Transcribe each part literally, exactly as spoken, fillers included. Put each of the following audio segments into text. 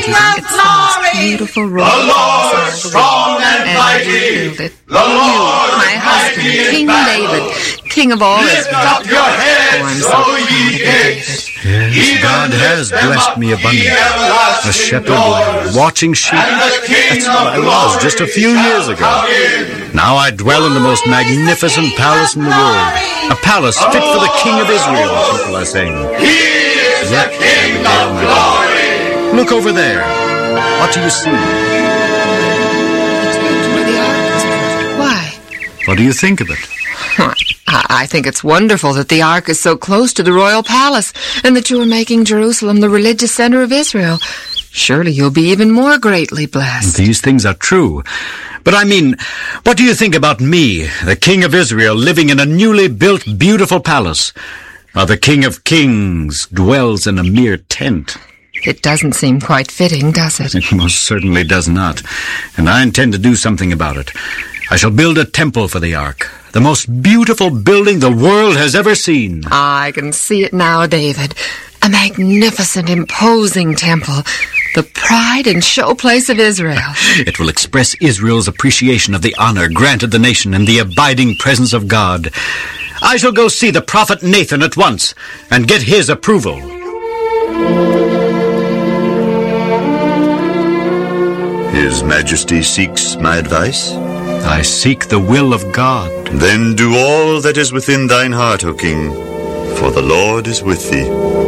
King of glory, beautiful the Lord strong and mighty, the Lord my husband, King David, King of all Lift up your heads, O ye gates. Yes, God has blessed me abundantly. A shepherd boy, watching sheep. That's what I was just a few years ago. Now I dwell in the most magnificent palace in the world. A palace fit for the King of Israel, people are saying. He is the King of glory. Look over there. What do you see? Why? What do you think of it? I think it's wonderful that the Ark is so close to the royal palace and that you are making Jerusalem the religious center of Israel. Surely you'll be even more greatly blessed. These things are true. But I mean, what do you think about me, the King of Israel, living in a newly built, beautiful palace, while the King of Kings dwells in a mere tent? It doesn't seem quite fitting, does it? It most certainly does not. And I intend to do something about it. I shall build a temple for the Ark, the most beautiful building the world has ever seen. I can see it now, David. A magnificent, imposing temple, the pride and showplace of Israel. It will express Israel's appreciation of the honor granted the nation and the abiding presence of God. I shall go see the prophet Nathan at once and get his approval. His Majesty seeks my advice? I seek the will of God. Then do all that is within thine heart, O King, for the Lord is with thee.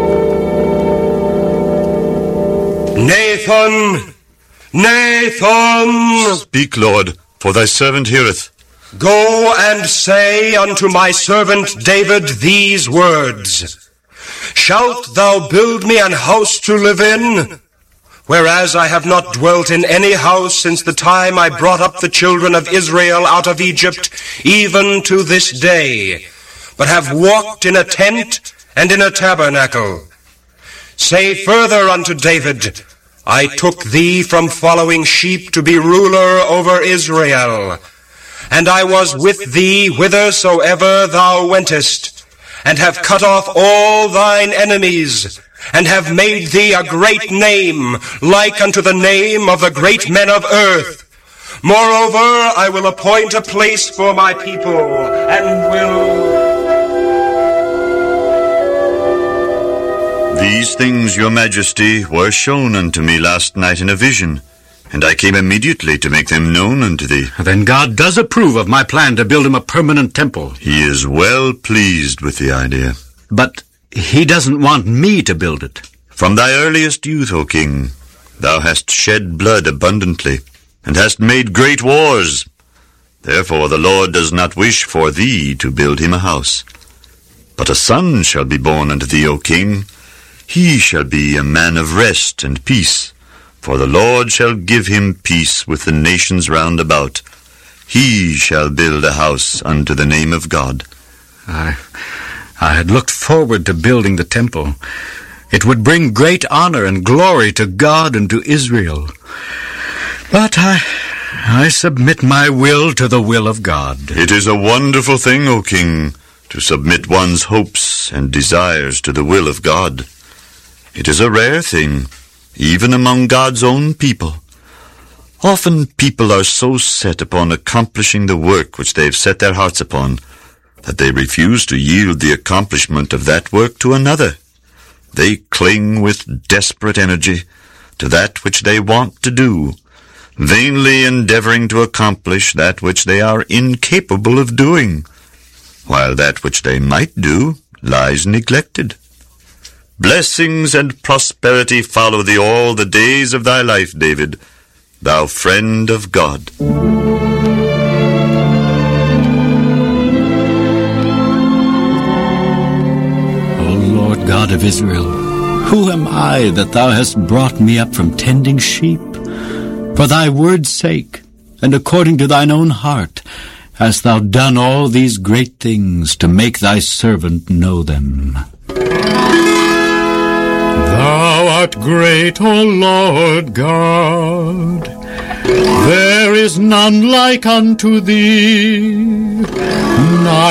Nathan! Nathan! Speak, Lord, for thy servant heareth. Go and say unto my servant David these words. Shalt thou build me an house to live in? Whereas I have not dwelt in any house since the time I brought up the children of Israel out of Egypt, even to this day, but have walked in a tent and in a tabernacle. Say further unto David, I took thee from following sheep to be ruler over Israel, and I was with thee whithersoever thou wentest, and have cut off all thine enemies, and have made thee a great name, like unto the name of the great men of earth. Moreover, I will appoint a place for my people, and will... These things, your Majesty, were shown unto me last night in a vision, and I came immediately to make them known unto thee. Then God does approve of my plan to build him a permanent temple. He is well pleased with the idea. But he doesn't want me to build it. From thy earliest youth, O King, thou hast shed blood abundantly, and hast made great wars. Therefore the Lord does not wish for thee to build him a house. But a son shall be born unto thee, O King. He shall be a man of rest and peace, for the Lord shall give him peace with the nations round about. He shall build a house unto the name of God. I... I had looked forward to building the temple. It would bring great honor and glory to God and to Israel. But I, I submit my will to the will of God. It is a wonderful thing, O King, to submit one's hopes and desires to the will of God. It is a rare thing, even among God's own people. Often people are so set upon accomplishing the work which they have set their hearts upon, that they refuse to yield the accomplishment of that work to another. They cling with desperate energy to that which they want to do, vainly endeavoring to accomplish that which they are incapable of doing, while that which they might do lies neglected. Blessings and prosperity follow thee all the days of thy life, David, thou friend of God. God of Israel, who am I that thou hast brought me up from tending sheep? For thy word's sake, and according to thine own heart, hast thou done all these great things to make thy servant know them. Thou art great, O Lord God. There is none like unto thee. Not